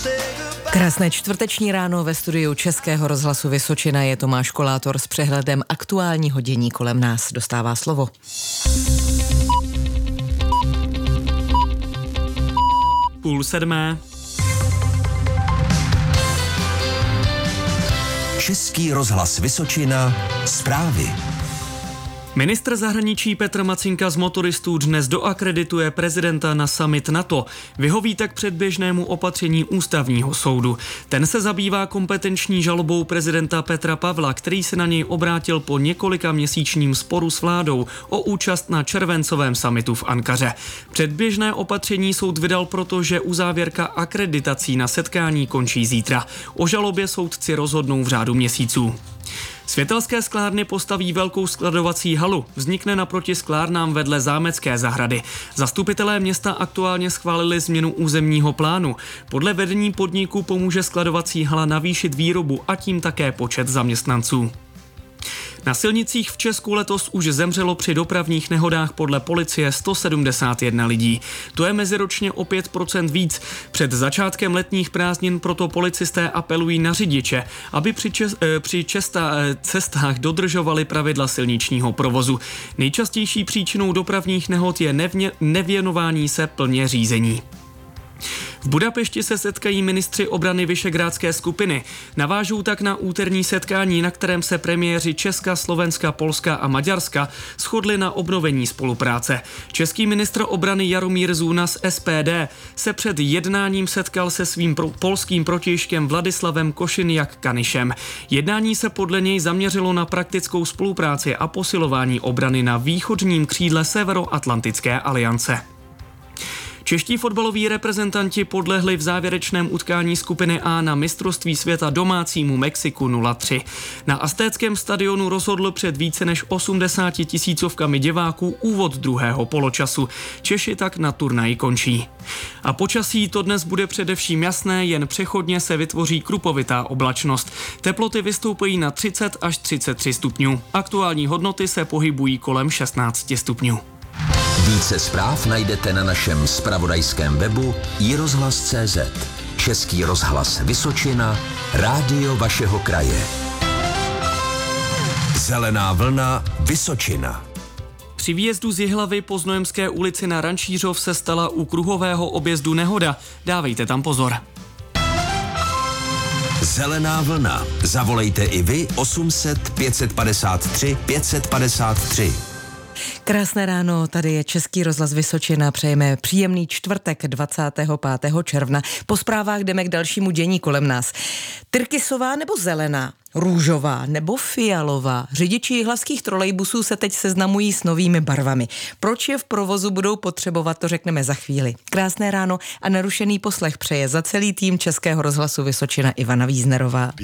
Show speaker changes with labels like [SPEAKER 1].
[SPEAKER 1] Krásné čtvrteční ráno ve studiu Českého rozhlasu Vysočina je Tomáš Kolátor s přehledem aktuálního dění kolem nás. Dostává slovo.
[SPEAKER 2] Půl sedmé.
[SPEAKER 3] Český rozhlas Vysočina. Zprávy.
[SPEAKER 2] Ministr zahraničí Petr Macinka z motoristů dnes doakredituje prezidenta na summit NATO. Vyhoví tak předběžnému opatření ústavního soudu. Ten se zabývá kompetenční žalobou prezidenta Petra Pavla, který se na něj obrátil po několika měsíčním sporu s vládou o účast na červencovém summitu v Ankaře. Předběžné opatření soud vydal, protože uzávěrka akreditací na setkání končí zítra. O žalobě soudci rozhodnou v řádu měsíců. Světelské sklárny postaví velkou skladovací halu. Vznikne naproti sklárnám vedle zámecké zahrady. Zastupitelé města aktuálně schválili změnu územního plánu. Podle vedení podniku pomůže skladovací hala navýšit výrobu a tím také počet zaměstnanců. Na silnicích v Česku letos už zemřelo při dopravních nehodách podle policie 171 lidí. To je meziročně o 5% víc. Před začátkem letních prázdnin proto policisté apelují na řidiče, aby při cestách dodržovali pravidla silničního provozu. Nejčastější příčinou dopravních nehod je nevěnování se plně řízení. V Budapešti se setkají ministři obrany Visegrádské skupiny. Navážou tak na úterní setkání, na kterém se premiéři Česka, Slovenska, Polska a Maďarska shodli na obnovení spolupráce. Český ministr obrany Jaromír Zuna z SPD se před jednáním setkal se svým polským protějškem Vladislavem Košiniak-Kanyšem. Jednání se podle něj zaměřilo na praktickou spolupráci a posilování obrany na východním křídle Severoatlantické aliance. Čeští fotbaloví reprezentanti podlehli v závěrečném utkání skupiny A na mistrovství světa domácímu Mexiku 0-3. Na Aztéckém stadionu rozhodl před více než 80 000 diváků úvod druhého poločasu. Češi tak na turnaji končí. A počasí to dnes bude především jasné, jen přechodně se vytvoří krupovitá oblačnost. Teploty vystoupají na 30 až 33 stupňů. Aktuální hodnoty se pohybují kolem 16 stupňů.
[SPEAKER 3] Více zpráv najdete na našem zpravodajském webu iRozhlas.cz. Český rozhlas Vysočina, rádio vašeho kraje. Zelená vlna Vysočina.
[SPEAKER 2] Při výjezdu z Jihlavy po Znojemské ulici na Rančířov se stala u kruhového objezdu nehoda. Dávejte tam pozor.
[SPEAKER 3] Zelená vlna. Zavolejte i vy 800 553 553.
[SPEAKER 1] Krásné ráno, tady je Český rozhlas Vysočina. Přejeme příjemný čtvrtek 25. června. Po zprávách jdeme k dalšímu dění kolem nás. Tyrkysová nebo zelená? Růžová nebo fialová? Řidiči jihlavských trolejbusů se teď seznamují s novými barvami. Proč je v provozu budou potřebovat, to řekneme za chvíli. Krásné ráno a narušený poslech přeje za celý tým Českého rozhlasu Vysočina Ivana Víznerová.